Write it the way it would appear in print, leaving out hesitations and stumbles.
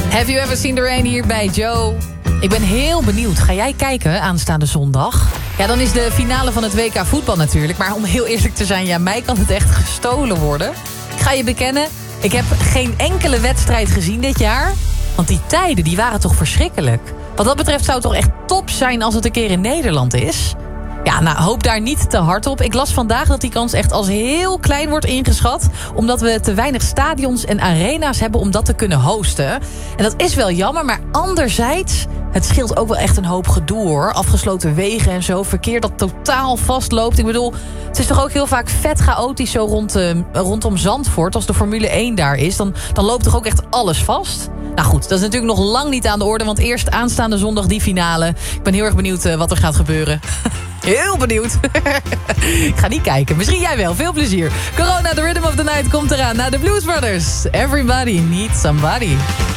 Have you ever seen the rain hier bij Joe? Ik ben heel benieuwd. Ga jij kijken aanstaande zondag? Ja, dan is de finale van het WK voetbal natuurlijk. Maar om heel eerlijk te zijn, ja, mij kan het echt gestolen worden. Ik ga je bekennen, ik heb geen enkele wedstrijd gezien dit jaar. Want die tijden, die waren toch verschrikkelijk. Wat dat betreft zou het toch echt top zijn als het een keer in Nederland is. Ja, nou, hoop daar niet te hard op. Ik las vandaag dat die kans echt als heel klein wordt ingeschat. Omdat we te weinig stadions en arena's hebben om dat te kunnen hosten. En dat is wel jammer, maar anderzijds, het scheelt ook wel echt een hoop gedoe, hoor. Afgesloten wegen en zo, verkeer dat totaal vastloopt. Ik bedoel, het is toch ook heel vaak vet chaotisch zo rondom Zandvoort. Als de Formule 1 daar is, dan loopt toch ook echt alles vast. Nou goed, dat is natuurlijk nog lang niet aan de orde. Want eerst aanstaande zondag die finale. Ik ben heel erg benieuwd wat er gaat gebeuren. Heel benieuwd. Ik ga niet kijken. Misschien jij wel. Veel plezier. Corona, The Rhythm of the Night komt eraan. Na de Blues Brothers. Everybody needs somebody.